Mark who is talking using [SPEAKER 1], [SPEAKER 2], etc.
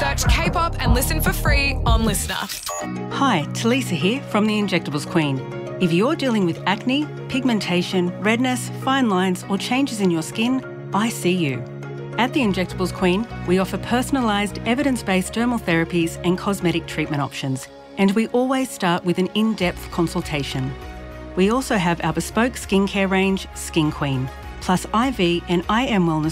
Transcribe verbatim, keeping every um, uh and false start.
[SPEAKER 1] Search K-pop and listen for free on Listener.
[SPEAKER 2] Hi, Talisa here from The Injectables Queen. If you're dealing with acne, pigmentation, redness, fine lines or changes in your skin, I see you. At The Injectables Queen, we offer personalised, evidence-based dermal therapies and cosmetic treatment options, and we always start with an in-depth consultation. We also have our bespoke skincare range, Skin Queen, plus I V and I M wellness